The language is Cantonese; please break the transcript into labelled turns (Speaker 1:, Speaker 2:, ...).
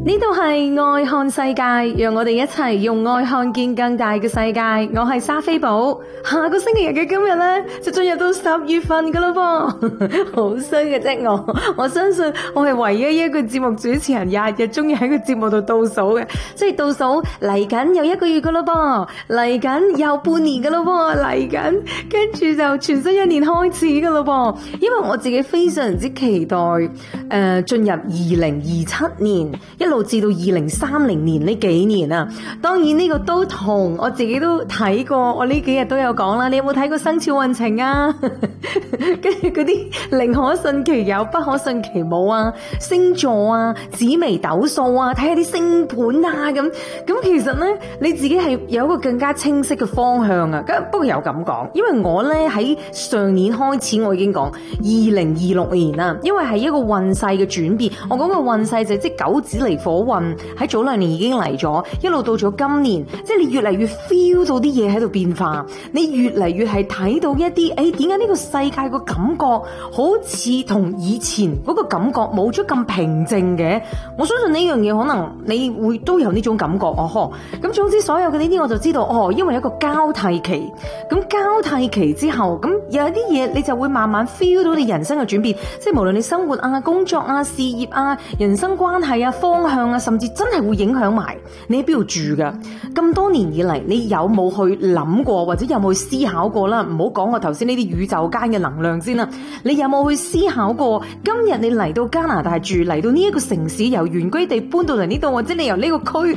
Speaker 1: 呢度係愛看世界，讓我哋一齊用愛看見更大嘅世界。我係莎菲寶，下個星期日嘅今日呢，就進入到10月份噶咯噃，好衰嘅啫我相信我係唯一一個節目主持人，日日中意喺個節目度倒數嘅，即係倒數嚟緊又1個月噶咯噃，嚟緊又半年噶咯噃，嚟緊跟住就全新一年開始噶咯噃，因為我自己非常之期待進入2027年，一路至到2030年呢幾年啊。當然呢個都同我自己都睇過，我呢幾日都有講啦。你有冇睇過生肖運程啊？跟住嗰啲寧可信其有，不可信其冇啊，星座啊，紫微斗數啊，睇下啲星盤啊咁。其實呢，你自己係有一個更加清晰嘅方向啊。不過有咁講，因為我呢喺上年開始我已經講2026年啊，因為係一個運勢嘅轉變。我講嘅運勢就即九紫離火運喺早2年已經嚟咗，一路到咗今年，即係你越嚟越 feel 到啲嘢喺度變化，你越嚟越係睇到一啲點解呢個世界個感覺好似同以前嗰個感覺冇咗咁平靜嘅。我相信呢樣嘢可能你會都有呢種感覺咁總之所有嘅呢啲我就知道因為有一個交替期，咁交替期之後，咁有一啲嘢你就會慢慢 feel 到你人生嘅轉變，即係無論你生活啊、工作啊、事業啊、人生關係啊、方向啊，甚至真係會影響埋你喺邊度住噶。咁多年以嚟，你有冇去諗過，或者有冇去思考過啦？唔好講我頭先呢啲宇宙間嘅能量先啦，你有冇去思考過？今日你嚟到加拿大住，嚟到呢一個城市，由原居地搬到嚟呢度，或者你由呢個區